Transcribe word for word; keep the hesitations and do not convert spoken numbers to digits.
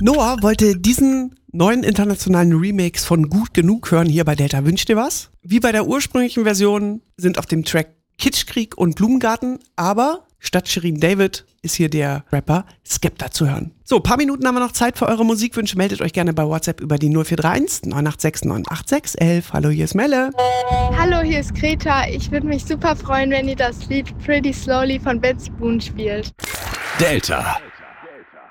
Noah wollte diesen neuen internationalen Remix von Gut Genug hören hier bei Delta Wünsch dir was. Wie bei der ursprünglichen Version sind auf dem Track Kitschkrieg und Blumengarten, aber statt Shirin David ist hier der Rapper Skepta zu hören. So, ein paar Minuten haben wir noch Zeit für eure Musikwünsche. Meldet euch gerne bei WhatsApp über die null vier drei eins neun acht sechs neun acht sechs elf. Hallo, hier ist Melle. Hallo, hier ist Greta. Ich würde mich super freuen, wenn ihr das Lied Pretty Slowly von Ben Spoon spielt. Delta.